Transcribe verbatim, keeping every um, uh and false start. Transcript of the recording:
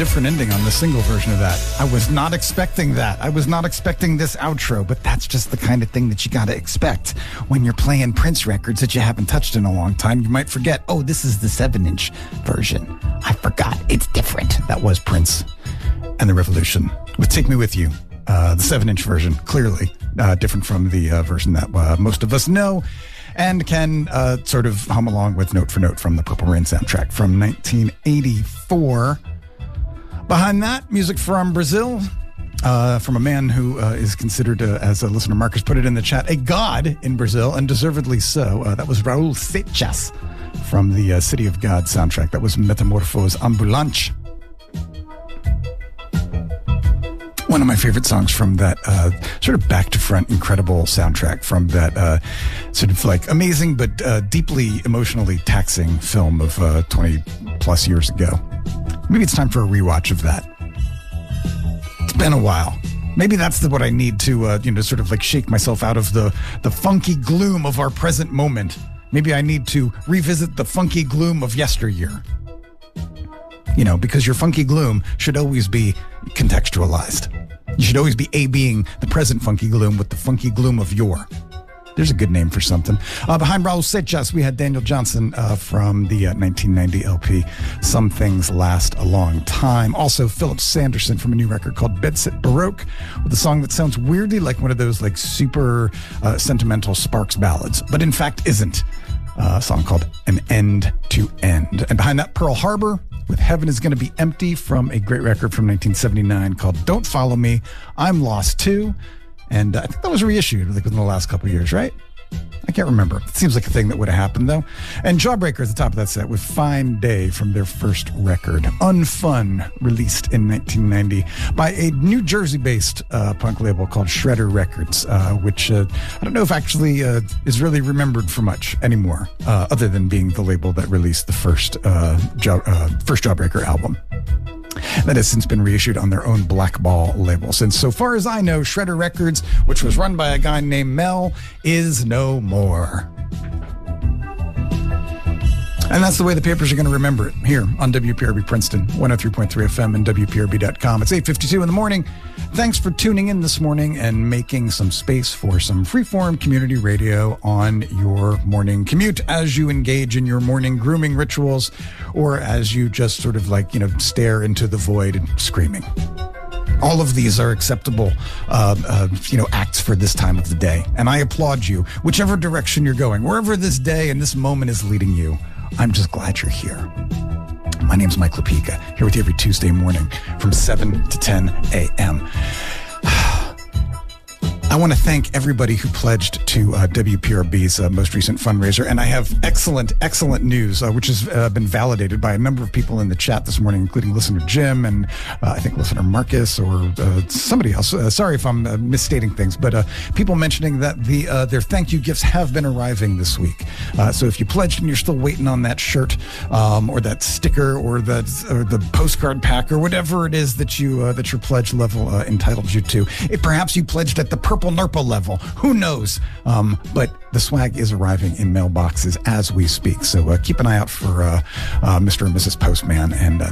different ending on the single version of that. I was not expecting that. I was not expecting this outro, but that's just the kind of thing that you got to expect when you're playing Prince records that you haven't touched in a long time. You might forget, oh, this is the seven-inch version. I forgot. It's different. That was Prince and the Revolution with Take Me With You. Uh, the seven-inch version, clearly uh, different from the uh, version that uh, most of us know and can uh, sort of hum along with note for note from the Purple Rain soundtrack from nineteen eighty-four. Behind that, music from Brazil, uh, from a man who uh, is considered, uh, as a listener Marcus put it in the chat, a god in Brazil, and deservedly so. Uh, that was Raul Seixas from the uh, City of God soundtrack. That was Metamorphose Ambulante. One of my favorite songs from that uh, sort of back-to-front incredible soundtrack from that uh, sort of like amazing but uh, deeply emotionally taxing film of uh, twenty-plus years ago. Maybe it's time for a rewatch of that. It's been a while. Maybe that's the, what I need to, uh, you know, sort of like shake myself out of the, the funky gloom of our present moment. Maybe I need to revisit the funky gloom of yesteryear. You know, because your funky gloom should always be contextualized. You should always be A-being the present funky gloom with the funky gloom of yore. There's a good name for something. Uh, behind Raul Seixas, we had Daniel Johnston uh, from the uh, nineteen ninety L P, Some Things Last a Long Time. Also, Philip Sanderson from a new record called Bedsit Baroque, with a song that sounds weirdly like one of those like super uh, sentimental Sparks ballads, but in fact isn't. Uh, a song called An End to End. And behind that, Pearl Harbor with Heaven Is Gonna Be Empty from a great record from nineteen seventy-nine called Don't Follow Me, I'm Lost Too. And uh, I think that was reissued like within the last couple of years, right? I can't remember. It seems like a thing that would have happened, though. And Jawbreaker at the top of that set with Fine Day from their first record, Unfun, released in nineteen ninety by a New Jersey-based uh, punk label called Shredder Records, uh, which uh, I don't know if actually uh, is really remembered for much anymore, uh, other than being the label that released the first, uh, Jaw- uh, first Jawbreaker album. That has since been reissued on their own Black Ball label. Since, so far as I know, Shredder Records, which was run by a guy named Mel, is no more. And that's the way the papers are going to remember it here on W P R B Princeton, one oh three point three F M and W P R B dot com. It's eight fifty-two in the morning. Thanks for tuning in this morning and making some space for some freeform community radio on your morning commute as you engage in your morning grooming rituals or as you just sort of like, you know, stare into the void and screaming. All of these are acceptable, uh, uh, you know, acts for this time of the day. And I applaud you, whichever direction you're going, wherever this day and this moment is leading you. I'm just glad you're here. My name's Mike Lapika, here with you every Tuesday morning from seven to ten a.m. I want to thank everybody who pledged to uh, W P R B's uh, most recent fundraiser. And I have excellent, excellent news, uh, which has uh, been validated by a number of people in the chat this morning, including listener Jim and uh, I think listener Marcus or uh, somebody else. Uh, sorry if I'm uh, misstating things, but uh, people mentioning that the uh, their thank you gifts have been arriving this week. Uh, so if you pledged and you're still waiting on that shirt um, or that sticker or the, or the postcard pack or whatever it is that, you, uh, that your pledge level uh, entitles you to, if perhaps you pledged at the Purple Nurple level. Who knows? Um, but the swag is arriving in mailboxes as we speak. So uh, keep an eye out for uh, uh, Mister and Missus Postman and uh,